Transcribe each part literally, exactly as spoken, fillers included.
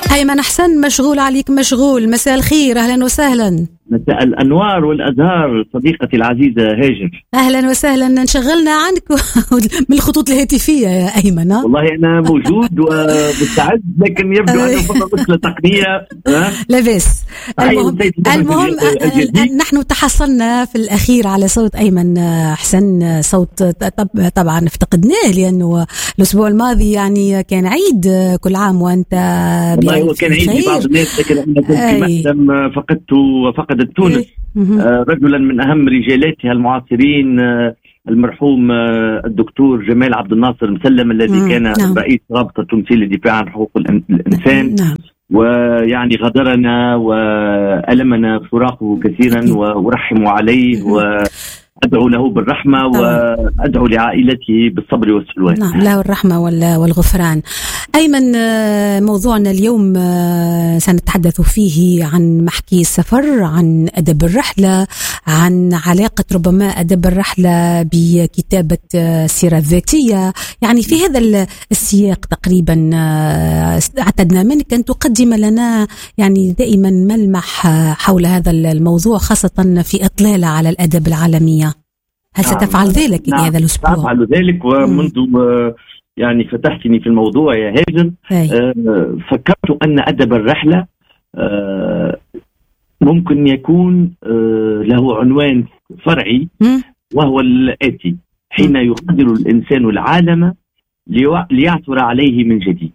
أيمن حسن، مشغول عليك مشغول. مساء الخير، أهلا وسهلا. مساء الأنوار والأزهار صديقتي العزيزة هاجر. أهلا وسهلا. انشغلنا عنك من الخطوط الهاتفية يا أيمن. والله أنا موجود ومستعد، لكن يبدو أنه فقط مشكلة تقنية. لا بس المهم, المهم نحن تحصلنا في الأخير على صوت أيمن حسن. صوت طبعا افتقدناه لأنه الأسبوع الماضي يعني كان عيد. كل عام وأنت والله هو كان عيد لبعض الناس، لكن أنا كنت في مقدم فقدت وفقدت تونس رجلا من أهم رجالاتها المعاصرين، المرحوم الدكتور جمال عبد الناصر مسلم، الذي كان نعم. رئيس رابطة تونسية للدفاع عن حقوق الإنسان. نعم. ويعني غادرنا وألمنا فراقه كثيرا، ورحموا عليه وأدعو له بالرحمة وأدعو لعائلته بالصبر والسلوان. نعم، له الرحمة والغفران. أيمن، موضوعنا اليوم سنتحدث فيه عن محكي السفر، عن أدب الرحلة، عن علاقة ربما أدب الرحلة بكتابة السيرة الذاتية. يعني في هذا السياق تقريبا اعتدنا منك أن تقدم لنا يعني دائما ملمح حول هذا الموضوع، خاصة في إطلالة على الأدب العالمية. هل نعم. ستفعل ذلك نعم. هذا الأسبوع؟ سأفعل ذلك، ومنذ يعني فتحتني في الموضوع يا هاجر. آه فكرت أن أدب الرحلة آه ممكن يكون آه له عنوان فرعي، وهو الآتي: حين يقدر الإنسان العالم ليعثر عليه من جديد.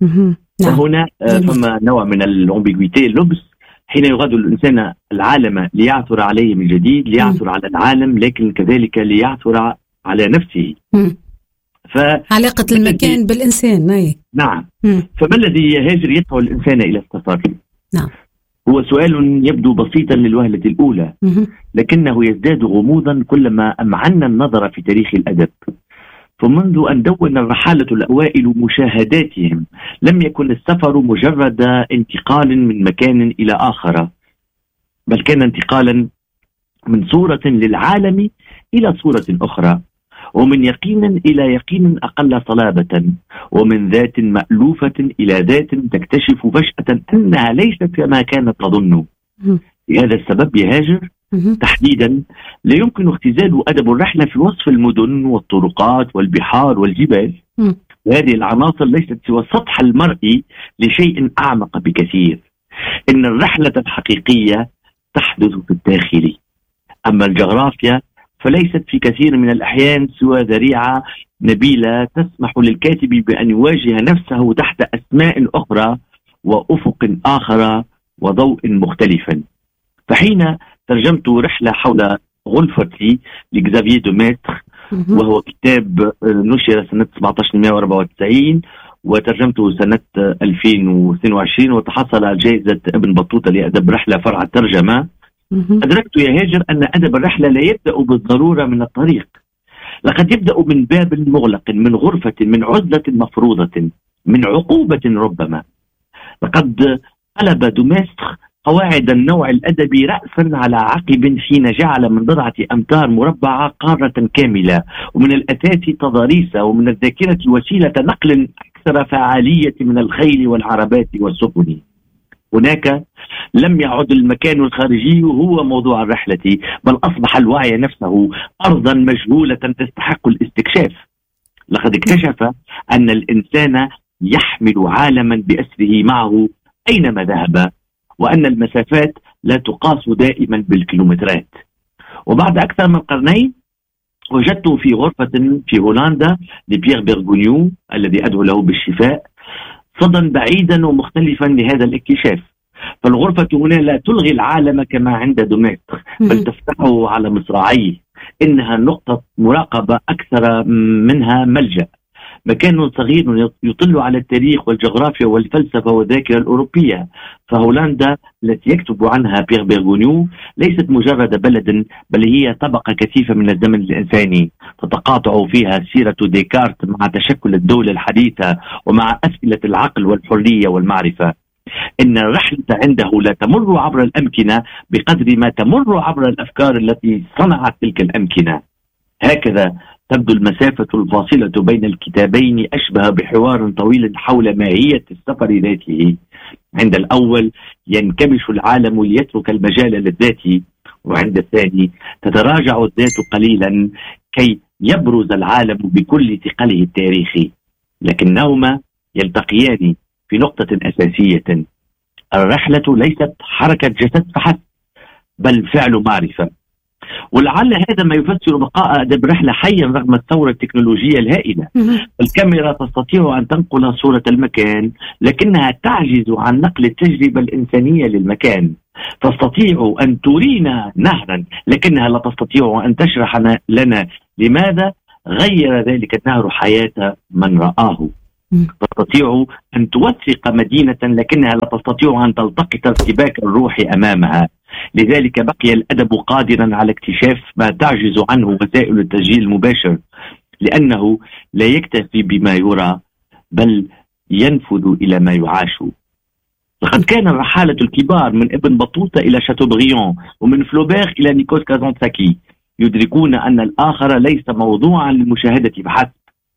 وهنا آه فما نوع من الأمبيغويتي، اللبس. حين يغادر الإنسان العالم ليعثر عليه من جديد، ليعثر على العالم، لكن كذلك ليعثر على نفسه. ف... علاقة المكان بالإنسان. أي. نعم. مم. فما الذي يهاجر يدفع الإنسان إلى السفر؟ نعم. هو سؤال يبدو بسيطا للوهلة الأولى، مم. لكنه يزداد غموضا كلما أمعنا النظر في تاريخ الأدب. فمنذ أن دون الرحالة الأوائل مشاهداتهم، لم يكن السفر مجرد انتقال من مكان إلى آخر، بل كان انتقالا من صورة للعالم إلى صورة أخرى، ومن يقين إلى يقين أقل صلابة، ومن ذات مألوفة إلى ذات تكتشف فجأة أنها ليست كما كانت تظن. لهذا السبب يهاجر تحديدا لا يمكن اختزال أدب الرحلة في وصف المدن والطرقات والبحار والجبال. وهذه العناصر ليست سوى السطح المرئي لشيء أعمق بكثير. إن الرحلة الحقيقية تحدث في الداخل، أما الجغرافيا فليست في كثير من الأحيان سوى ذريعة نبيلة تسمح للكاتب بأن يواجه نفسه تحت أسماء أخرى وأفق آخر وضوء مختلف. فحين ترجمت رحلة حول غرفتي لإكزافييه دو ماتر، وهو كتاب نشر سنة سبعة عشر وأربعة وتسعين وترجمته سنة ألفين واثنين وعشرين، وتحصل على جائزة ابن بطوطة لأدب رحلة فرع الترجمة، أدركت يا هاجر أن أدب الرحلة لا يبدأ بالضرورة من الطريق، لقد يبدأ من باب مغلق، من غرفة، من عزلة مفروضة، من عقوبة ربما. لقد قلب دوماستر قواعد النوع الأدبي رأسا على عقب حين جعل من بضعة أمتار مربعة قارة كاملة، ومن الأثاث تضاريس، ومن الذاكرة وسيلة نقل أكثر فعالية من الخيل والعربات والسفن. هناك لم يعد المكان الخارجي هو موضوع الرحلة، بل أصبح الوعي نفسه أرضا مجهولة تستحق الاستكشاف. لقد اكتشف أن الإنسان يحمل عالما بأسره معه أينما ذهب، وأن المسافات لا تقاس دائما بالكيلومترات. وبعد أكثر من قرنين وجدته في غرفة في هولندا لبيير بيرغونيو الذي أدعو له بالشفاء، صدى بعيدا ومختلفا لهذا الاكتشاف. فالغرفة هنا لا تلغي العالم كما عند دوماتر، بل تفتحه على مصراعيه. إنها نقطة مراقبة أكثر منها ملجأ، مكان صغير يطل على التاريخ والجغرافيا والفلسفة والذاكرة الأوروبية. فهولندا التي يكتب عنها بيير بيرغونيو ليست مجرد بلد، بل هي طبقة كثيفة من الزمن الإنساني تتقاطع فيها سيرة ديكارت مع تشكل الدولة الحديثة ومع أسئلة العقل والحرية والمعرفة. إن الرحلة عنده لا تمر عبر الأمكنة بقدر ما تمر عبر الأفكار التي صنعت تلك الأمكنة. هكذا تبدو المسافة الفاصلة بين الكتابين أشبه بحوار طويل حول ماهية السفر ذاته. عند الأول ينكمش العالم ليترك المجال للذات، وعند الثاني تتراجع الذات قليلا كي يبرز العالم بكل ثقله التاريخي، لكنهما يلتقيان في نقطة أساسية: الرحلة ليست حركة جسد فحسب، بل فعل معرفة. ولعل هذا ما يفسر بقاء أدب الرحلة حيا رغم الثورة التكنولوجية الهائلة. الكاميرا تستطيع أن تنقل صورة المكان، لكنها تعجز عن نقل التجربة الإنسانية للمكان. تستطيع أن ترينا نهرا، لكنها لا تستطيع أن تشرح لنا لماذا غير ذلك النهر حياة من رآه. تستطيع أن توثق مدينة، لكنها لا تستطيع أن تلتقط ارتباك الروح أمامها. لذلك بقي الأدب قادرا على اكتشاف ما تعجز عنه وسائل التسجيل المباشر، لأنه لا يكتفي بما يرى بل ينفذ إلى ما يعاش. لقد كان الرحالة الكبار من ابن بطوطة إلى شاتوبريون، ومن فلوبير إلى نيكوس كازانتساكي، يدركون أن الآخر ليس موضوعا للمشاهدة فحسب،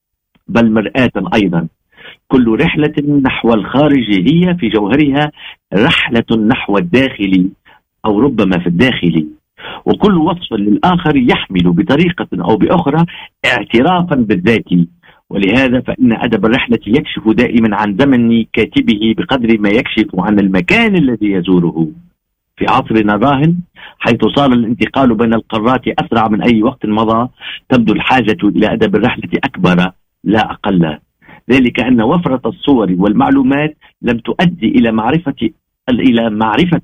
بل مرآة أيضا. كل رحلة نحو الخارج هي في جوهرها رحلة نحو الداخل، أو ربما في الداخل. وكل وصف للآخر يحمل بطريقة أو بأخرى اعترافا بالذات. ولهذا فإن أدب الرحلة يكشف دائما عن زمن كاتبه بقدر ما يكشف عن المكان الذي يزوره. في عصرنا الراهن، حيث صار الانتقال بين القارات أسرع من أي وقت مضى، تبدو الحاجة إلى أدب الرحلة أكبر لا أقل. ذلك أن وفرة الصور والمعلومات لم تؤدي إلى معرفة إلى معرفة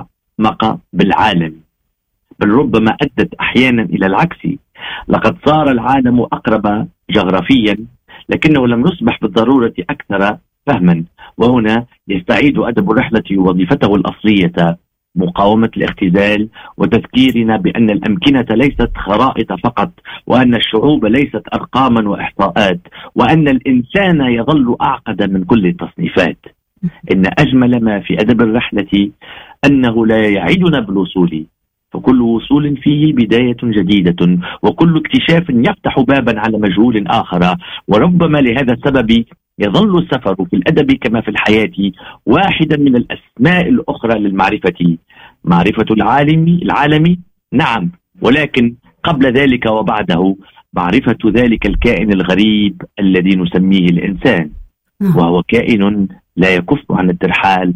أعمق بالعالم، بل ربما أدت أحيانا إلى العكس. لقد صار العالم أقرب جغرافيا، لكنه لم يصبح بالضرورة أكثر فهما. وهنا يستعيد أدب الرحلة وظيفته الأصلية: مقاومة الاختزال، وتذكيرنا بأن الأمكنة ليست خرائط فقط، وأن الشعوب ليست أرقاما وإحصاءات، وأن الإنسان يظل أعقد من كل التصنيفات. إن أجمل ما في أدب الرحلة أنه لا يعدنا بالوصول، فكل وصول فيه بداية جديدة، وكل اكتشاف يفتح بابا على مجهول آخر. وربما لهذا السبب يظل السفر في الأدب كما في الحياة واحدا من الأسماء الأخرى للمعرفة. معرفة العالم العالمي نعم، ولكن قبل ذلك وبعده معرفة ذلك الكائن الغريب الذي نسميه الإنسان، وهو كائن لا يكف عن الترحال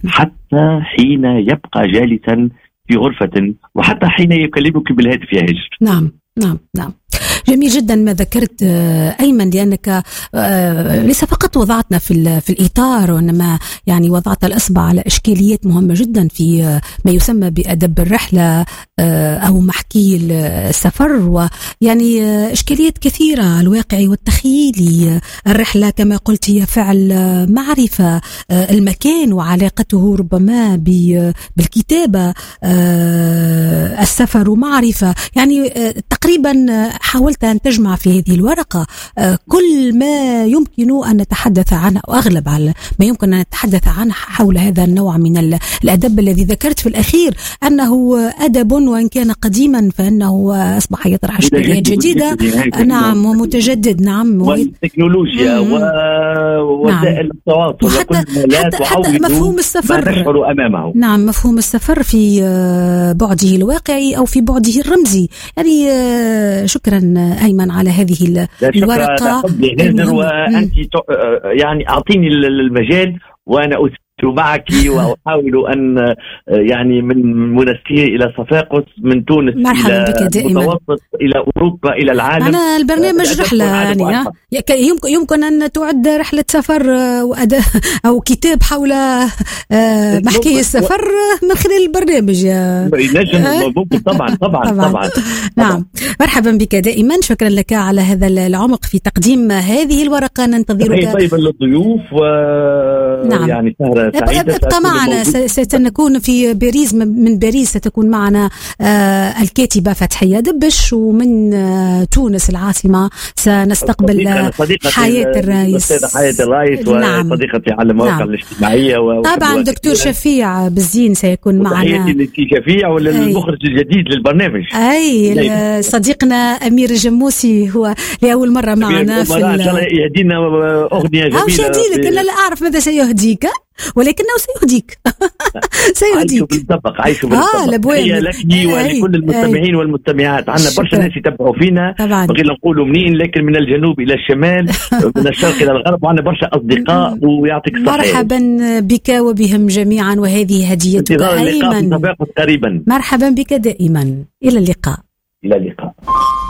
حتى حين يبقى جالسا في غرفة، وحتى حين يكلمك بالهاتف يا هجر. نعم نعم نعم جميل جدا ما ذكرت أيمن، لأنك ليس فقط وضعتنا في في الإطار، وإنما يعني وضعت الإصبع على إشكاليات مهمة جدا في ما يسمى بأدب الرحلة أو محكي السفر، ويعني إشكاليات كثيرة الواقعي والتخيلي. الرحلة كما قلت هي فعل معرفة، المكان وعلاقته ربما بالكتابة، السفر معرفة. يعني تقريبا حاولت أن تجمع في هذه الورقة كل ما يمكن أن نتحدث عنه، أو أغلب على ما يمكن أن نتحدث عنه حول هذا النوع من الأدب الذي ذكرت في الأخير أنه أدب وإن كان قديما فإنه أصبح يطرح إشكاليات جديدة. نعم ومتجدد. نعم والتكنولوجيا ووسائل التواصل، وحتى حتى, حتى مفهوم السفر أمامه. نعم مفهوم السفر في بعده الواقعي أو في بعده الرمزي. يعني شكرا أيمن على هذه الورقة. وأنت يعني أعطيني المجال وأنا أسافر معك وأحاول أن يعني من منسكية إلى صفاقس، من تونس إلى المتوسط إلى أوروبا إلى العالم. أنا البرنامج رحلة يعني يمكن يمكن أن تعد رحلة سفر أو كتاب حول محكي السفر من خلال البرنامج. ممكن طبعا طبعا طبعا, طبعا. نعم مرحبا بك دائما، شكرا لك على هذا العمق في تقديم هذه الورقة. ننتظرك طيبا للضيوف و نعم. يعني سهرة سعيدة. ابقى معنا، سنكون في باريس. من باريس ستكون معنا آه الكاتبة فتحية دبش، ومن آه تونس العاصمة سنستقبل حياة الرئيس. حياة الرئيس نعم. وصديقتي على المواقع نعم. الاجتماعية طبعا دكتور شفيع بالزين سيكون معنا. تحياتي لكي شفيع وللمخرج الجديد للبرنامج أي صديقنا أمير الجموسي، هو لأول مرة معنا في يهدينا أغنية جميلة. أو شديدك أنا لا أعرف ماذا سيهديك. ولكنه سيهديك. سيهديك. عايشوا بالطبق، عايشوا بالطبق. آه هي لك ولكل المستمعين أي. والمستمعات. عندنا برشا ناس يتبعوا فينا، بغينا نقولوا منين، لكن من الجنوب إلى الشمال، من الشرق إلى الغرب، وعندنا برشا أصدقاء. ويعطيك الصحة. مرحبا بك وبهم جميعا، وهذه هديتك أيمن. قريبا. مرحبا بك دائما. إلى اللقاء. إلى اللقاء.